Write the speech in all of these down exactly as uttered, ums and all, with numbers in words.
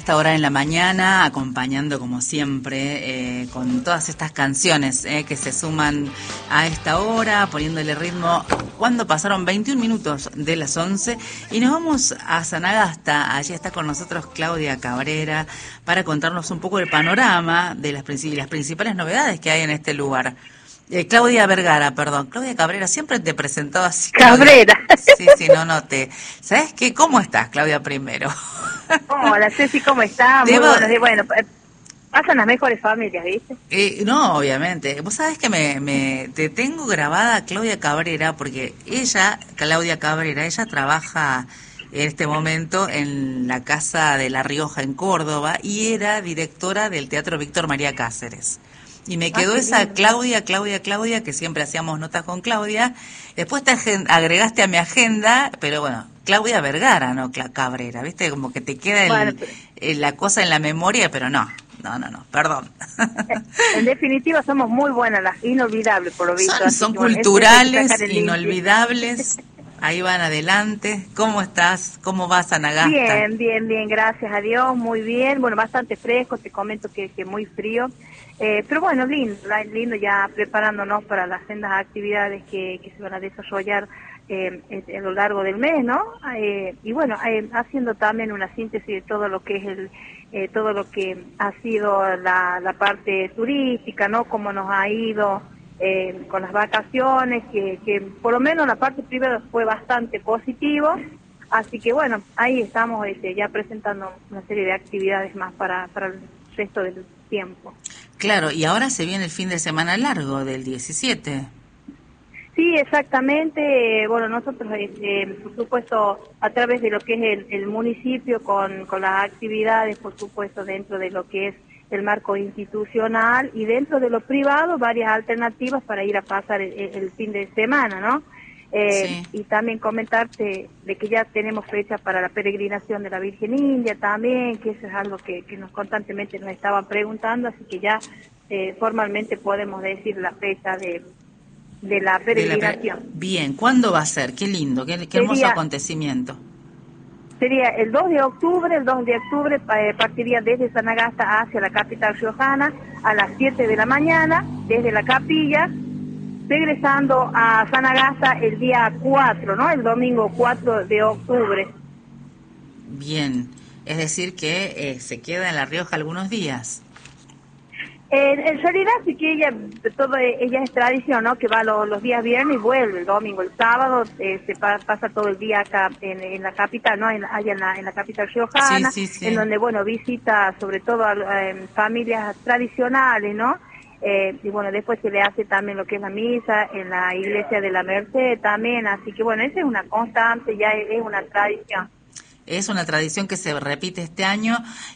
esta hora en la mañana, acompañando como siempre, eh, con todas estas canciones eh, que se suman a esta hora, poniéndole ritmo, cuando pasaron veintiún minutos de las once, y nos vamos a Sanagasta. Allí está con nosotros Claudia Cabrera para contarnos un poco el panorama de las, princip- las principales novedades que hay en este lugar. Eh, Claudia Vergara, perdón. Claudia Cabrera, siempre te he presentado así. Cabrera. Claudia. Sí, sí, no, no te... ¿Sabes qué? ¿Cómo estás, Claudia, primero? Hola, Ceci, ¿cómo estás? Muy Debo... buenos días. Bueno, pasan las mejores familias, ¿viste? Eh, no, obviamente. Vos sabés que me, me te tengo grabada a Claudia Cabrera porque ella, Claudia Cabrera, ella trabaja en este momento en la Casa de La Rioja en Córdoba y era directora del Teatro Víctor María Cáceres. Y me quedó ah, esa lindo. Claudia, Claudia, Claudia, que siempre hacíamos notas con Claudia. Después te agregaste a mi agenda, pero bueno, Claudia Vergara, no Cabrera, ¿viste? Como que te queda el, Bueno, pero... el, la cosa en la memoria, pero no, no, no, no, perdón. En definitiva, somos muy buenas, las inolvidables, por lo visto. Son, así son que, bueno, culturales, inolvidables. Ahí van adelante. ¿Cómo estás? ¿Cómo vas, Sanagasta? Bien, bien, bien, gracias a Dios, muy bien. Bueno, bastante fresco, te comento que, que muy frío. Eh, pero bueno, lindo, lindo ya preparándonos para las sendas actividades que, que se van a desarrollar eh, a lo largo del mes, ¿no? Eh, y bueno, eh, haciendo también una síntesis de todo lo que es el, eh, todo lo que ha sido la, la parte turística, ¿no? Cómo nos ha ido eh, con las vacaciones, que, que por lo menos la parte privada fue bastante positivo. Así que bueno, ahí estamos este, ya presentando una serie de actividades más para, para el resto del tiempo. Claro, y ahora se viene el fin de semana largo del diecisiete. Sí, exactamente. Bueno, nosotros, este, por supuesto, a través de lo que es el, el municipio, con, con las actividades, por supuesto, dentro de lo que es el marco institucional y dentro de lo privado, varias alternativas para ir a pasar el, el fin de semana, ¿no? Eh, sí. Y también comentarte de que ya tenemos fecha para la peregrinación de la Virgen India también, que eso es algo que, que nos constantemente nos estaban preguntando, así que ya eh, formalmente podemos decir la fecha de, de la peregrinación. De la pre... Bien, ¿cuándo va a ser? Qué lindo, qué, qué hermoso sería, acontecimiento. Sería el dos de octubre, el dos de octubre eh, partiría desde Sanagasta hacia la capital riojana a las siete de la mañana, desde la capilla, regresando a Sanagasta el día cuatro, ¿no? El domingo cuatro de octubre. Bien, es decir que eh, se queda en La Rioja algunos días. Eh, en realidad sí que ella, todo, ella es tradición, ¿no? Que va los, los días viernes y vuelve el domingo, el sábado eh, se pa, pasa todo el día acá en, en la capital, ¿no? En, allá en la, en la capital riojana, sí, sí, sí. En donde, bueno, visita sobre todo a, a, a familias tradicionales, ¿no? Eh, y bueno, después se le hace también lo que es la misa en la iglesia de la Merced también, así que bueno, esa es una constante, ya es, es una tradición. Es una tradición que se repite este año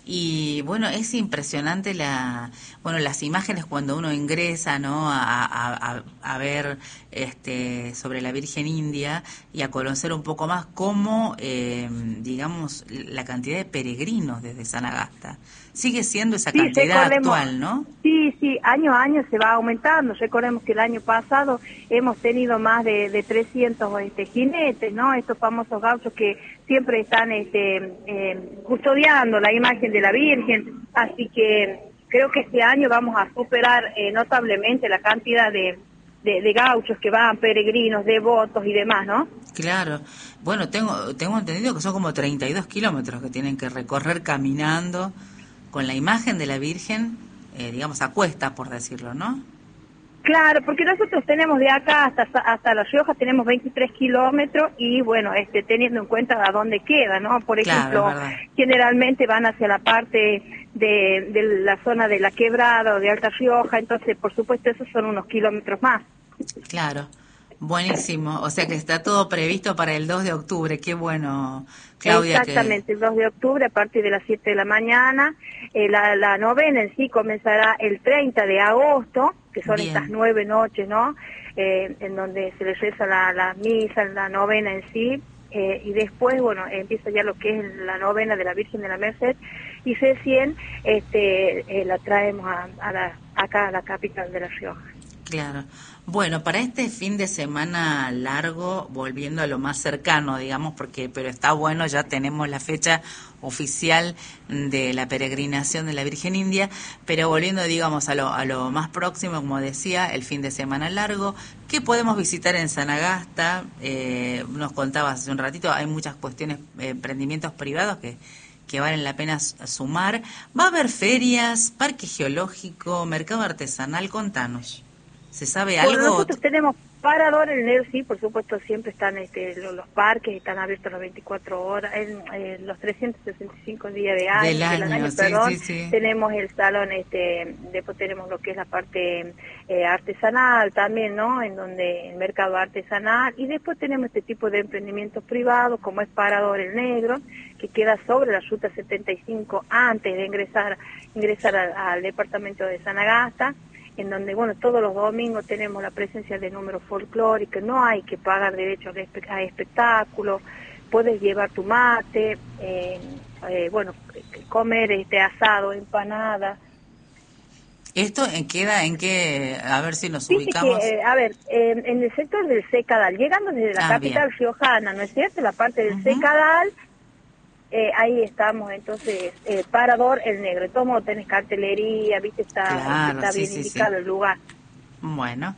y bueno, es impresionante la, bueno, las imágenes cuando uno ingresa, ¿no? A, a, a, a ver este sobre la Virgen India y a conocer un poco más cómo, eh, digamos, la cantidad de peregrinos desde Sanagasta. Sigue siendo esa cantidad sí, actual, ¿no? Sí, sí, año a año se va aumentando. Recordemos que el año pasado hemos tenido más de, de trescientos este, jinetes, ¿no? Estos famosos gauchos que siempre están este, eh, custodiando la imagen de la Virgen. Así que creo que este año vamos a superar eh, notablemente la cantidad de, de, de gauchos que van, peregrinos, devotos y demás, ¿no? Claro. Bueno, tengo, tengo entendido que son como treinta y dos kilómetros que tienen que recorrer caminando con la imagen de la Virgen, eh, digamos, a cuestas, por decirlo, ¿no? Claro, porque nosotros tenemos de acá hasta hasta La Rioja, tenemos veintitrés kilómetros y, bueno, este teniendo en cuenta a dónde queda, ¿no? Por ejemplo, claro, generalmente van hacia la parte de, de la zona de La Quebrada o de Alta Rioja, entonces, por supuesto, esos son unos kilómetros más. Claro. Buenísimo, o sea que está todo previsto para el dos de octubre, qué bueno, Claudia. Exactamente, que... el dos de octubre a partir de las siete de la mañana, eh, la, la novena en sí comenzará el treinta de agosto, que son Bien. Estas nueve noches, ¿no? Eh, en donde se les reza la, la misa, la novena en sí, eh, y después, bueno, empieza ya lo que es la novena de la Virgen de la Merced, y recién este, eh, la traemos a, a la, acá a la capital de La Rioja. Claro. Bueno, para este fin de semana largo, volviendo a lo más cercano, digamos, porque pero está bueno, ya tenemos la fecha oficial de la peregrinación de la Virgen India, pero volviendo, digamos, a lo, a lo más próximo, como decía, el fin de semana largo, ¿qué podemos visitar en Sanagasta? Eh, nos contabas hace un ratito, hay muchas cuestiones, eh, emprendimientos privados que que valen la pena sumar. ¿Va a haber ferias, parque geológico, mercado artesanal? Contanos. ¿Se sabe Bueno, algo? nosotros tenemos Parador en enero, sí, por supuesto, siempre están este, los, los parques, están abiertos las veinticuatro horas, en, en los trescientos sesenta y cinco días de año, Del año, del año, sí, perdón. sí, sí. Tenemos el salón, este, después tenemos lo que es la parte eh, artesanal también, ¿no? En donde el mercado artesanal, y después tenemos este tipo de emprendimientos privados, como es Parador el Negro, que queda sobre la ruta setenta y cinco antes de ingresar, ingresar al, al departamento de Sanagasta, en donde, bueno, todos los domingos tenemos la presencia de números folclóricos, no hay que pagar derecho a, espe a espectáculos, puedes llevar tu mate, eh, eh, bueno, comer este asado, empanada. ¿Esto en queda en qué? A ver si nos Viste ubicamos. que, eh, a ver, eh, en el sector del Secadal, llegando desde la Ah, capital bien. riojana, ¿no es cierto? La parte del Uh-huh. Secadal, Eh, ahí estamos, entonces, eh, Parador el Negro. De todo modo tenés cartelería, viste, está, Claro, está sí, bien sí, indicado sí. el lugar. Bueno.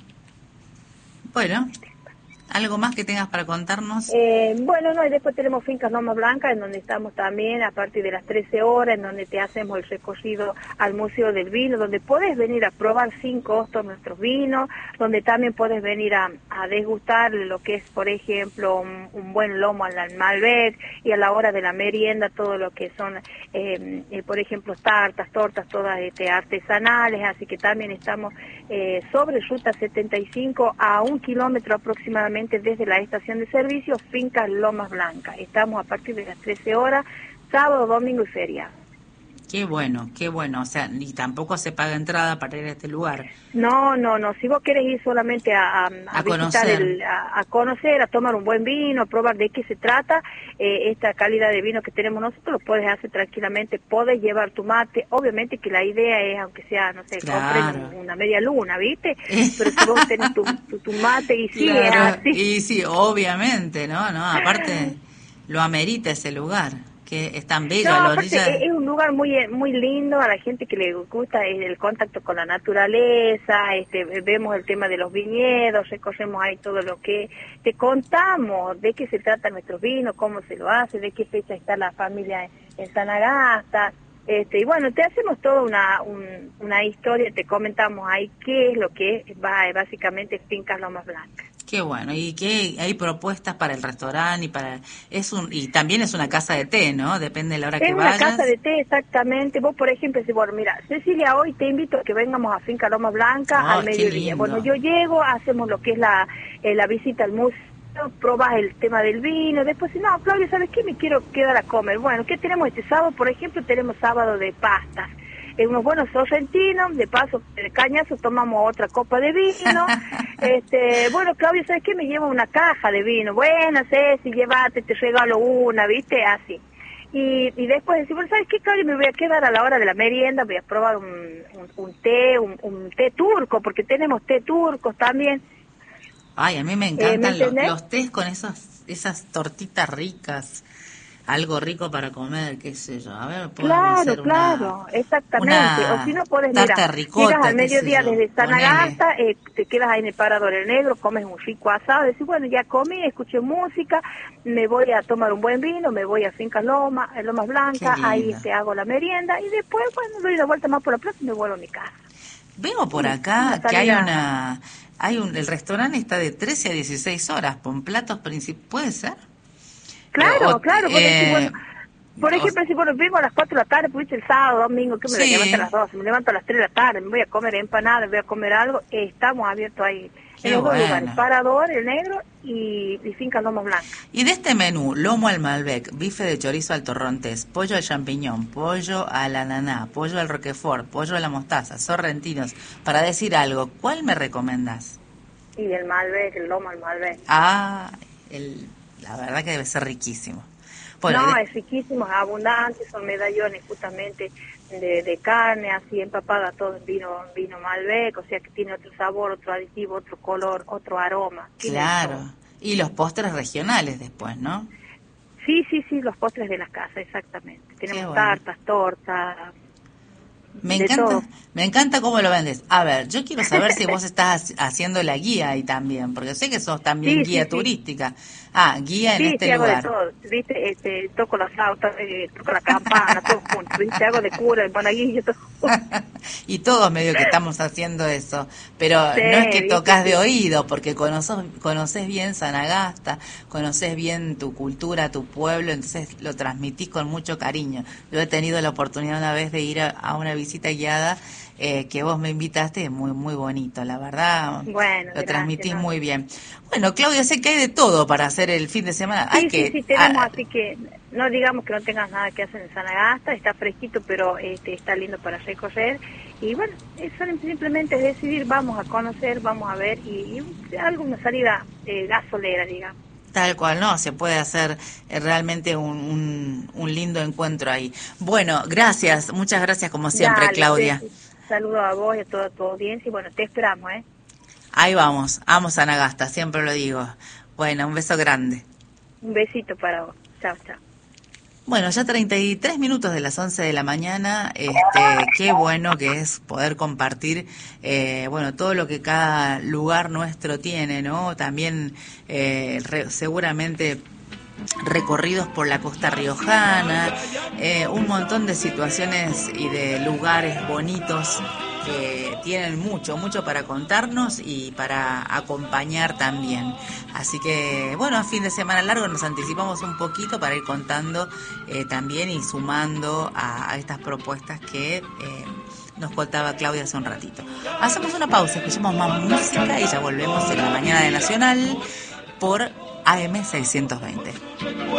Bueno. ¿Algo más que tengas para contarnos? Eh, bueno, no, y después tenemos Fincas Loma Blanca, en donde estamos también a partir de las trece horas, en donde te hacemos el recorrido al Museo del Vino, donde podés venir a probar sin costo nuestros vinos, donde también podés venir a, a degustar lo que es, por ejemplo, un, un buen lomo al Malbec, y a la hora de la merienda todo lo que son, eh, eh, por ejemplo, tartas, tortas, todas este, artesanales, así que también estamos eh, sobre Ruta setenta y cinco a un kilómetro aproximadamente desde la estación de servicio, Fincas Lomas Blancas. Estamos a partir de las trece horas, sábado, domingo y feria. Qué bueno, qué bueno. O sea, ni tampoco se paga entrada para ir a este lugar. No, no, no. Si vos querés ir solamente a, a, a A visitar, conocer. el, a, a conocer, a tomar un buen vino, a probar de qué se trata, eh, esta calidad de vino que tenemos nosotros, lo puedes hacer tranquilamente. Podés llevar tu mate. Obviamente que la idea es, aunque sea, no sé, Claro. compren una media luna, ¿viste? Pero si vos tenés tu, tu, tu mate y sí, es Claro. así. Y sí, obviamente, ¿no? No, aparte lo amerita ese lugar, que es tan bello No, a la aparte orilla. es es un lugar muy muy lindo, a la gente que le gusta es el contacto con la naturaleza, este, vemos el tema de los viñedos, recorremos ahí todo lo que te contamos, de qué se trata nuestros vinos, cómo se lo hace, de qué fecha está la familia en, en Sanagasta, este, y bueno, te hacemos toda una un, una historia, te comentamos ahí qué es lo que es, va básicamente Fincas Lomas Blancas. Qué bueno, y que hay propuestas para el restaurante y para es un y también es una casa de té, ¿no? Depende de la hora Es que una vayas. casa de té, exactamente. Vos, por ejemplo, decís, bueno, mira, Cecilia, hoy te invito a que vengamos a Finca Loma Blanca Oh, al qué mediodía. lindo. Bueno, yo llego, hacemos lo que es la, eh, la visita al museo, probás el tema del vino, después, si no, Claudia, ¿sabes qué? Me quiero quedar a comer. Bueno, ¿qué tenemos este sábado? Por ejemplo, tenemos sábado de pastas. Eh, unos buenos sorrentinos, de paso, de cañazo, tomamos otra copa de vino. este Bueno, Claudia, ¿sabes qué? Me llevo una caja de vino. Bueno, Ceci, llévate, te regalo una, ¿viste? Así. Y, y después decimos, bueno, ¿sabes qué, Claudia? Me voy a quedar a la hora de la merienda, voy a probar un, un, un té, un, un té turco, porque tenemos té turcos también. Ay, a mí me Eh, encantan ¿me los, entendés? los tés con esas esas tortitas ricas, algo rico para comer, qué sé yo. A ver, podemos Claro, hacer claro, una exactamente. O si no, podés, mira, tarta de ricota, llegas al qué sé mediodía yo, desde ponele. Sanagasta, eh, te quedas ahí en el Parador el Negro, comes un rico asado, decís, bueno, ya comí, escuché música, me voy a tomar un buen vino, me voy a Fincas Loma, en Lomas Blancas, Qué ahí lindo. te hago la merienda y después, bueno, doy una vuelta más por la plaza y me vuelvo a mi casa. Veo por Una- acá una que hay salida- una hay un el restaurante está de trece a dieciséis horas con platos principales, ¿puede ser? Claro, O- claro, vos decís, eh, bueno, por o- ejemplo, si bueno, vengo a las cuatro de la tarde, pues el sábado, domingo, que me voy a Sí. levantar a las doce, me levanto a las tres de la tarde, me voy a comer empanadas, voy a comer algo, eh, estamos abiertos ahí, Qué en los dos bueno. lugares, Parador, el Negro y, y Finca Lomas Blancas. Y de este menú, lomo al Malbec, bife de chorizo al torrontés, pollo al champiñón, pollo al ananá, pollo al roquefort, pollo a la mostaza, sorrentinos, para decir algo, ¿cuál me recomendás? Y el Malbec, el lomo al Malbec. Ah, el, la verdad que debe ser riquísimo. Bueno, no, de... es riquísimo, es abundante, son medallones justamente de, de carne, así empapada todo en vino, vino Malbec, o sea que tiene otro sabor, otro aditivo, otro color, otro aroma. Claro. Y los postres regionales después, ¿no? Sí, sí, sí, los postres de la casa, exactamente. Tenemos Bueno. tartas, tortas, Me de encanta, todo. me encanta cómo lo vendes. A ver, yo quiero saber si vos estás haciendo la guía ahí también, porque sé que sos también Sí, sí, guía sí. turística. Ah, guía en Sí, este sí, hago de lugar. todo, ¿viste? Este, toco la flauta, eh, toco la campana, todo junto, ¿viste? Hago de cura, de monaguillo, todo junto. Y todos medio que estamos haciendo eso, pero Sí, no es que ¿viste? tocas de Sí. oído, porque conoces, conoces bien Sanagasta, conoces bien tu cultura, tu pueblo, entonces lo transmitís con mucho cariño. Yo he tenido la oportunidad una vez de ir a, a una visita guiada eh, que vos me invitaste, muy muy bonito, la verdad, Bueno, lo gracias, transmitís ¿no? muy bien. Bueno, Claudia, sé que hay de todo para hacer el fin de semana. Hay Sí, sí, que... sí, tenemos, ah, así que no digamos que no tengas nada que hacer en Sanagasta, está fresquito, pero este, está lindo para recorrer. Y bueno, eso simplemente es decidir, vamos a conocer, vamos a ver, y, y algo, una salida eh, gasolera, digamos. Tal cual, no, se puede hacer eh, realmente un, un, un lindo encuentro ahí. Bueno, gracias, muchas gracias como siempre, Dale, un Claudia. beso. Saludos a vos y a toda tu audiencia, y bueno, te esperamos, ¿eh? Ahí vamos, vamos a Nagasta, siempre lo digo. Bueno, un beso grande. Un besito para vos. Chao, chao. Bueno, ya treinta y tres minutos de las once de la mañana, este, qué bueno que es poder compartir, eh, bueno, todo lo que cada lugar nuestro tiene, ¿no? También eh, re, seguramente recorridos por la costa riojana, eh, un montón de situaciones y de lugares bonitos que tienen mucho, mucho para contarnos y para acompañar también. Así que, bueno, a fin de semana largo nos anticipamos un poquito para ir contando eh, también y sumando a, a estas propuestas que... Eh, nos contaba Claudia hace un ratito. Hacemos una pausa, escuchamos más música y ya volvemos en la mañana de Nacional por A M seiscientos veinte.